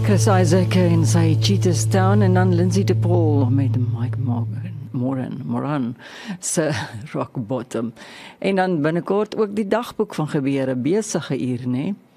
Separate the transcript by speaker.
Speaker 1: Chris Isaac en sy Cheetahs Town en dan Lindsay de Paul met Mike Moran se Rock Bottom. En dan binnekort ook die dagboek van gebeure besige uur, né?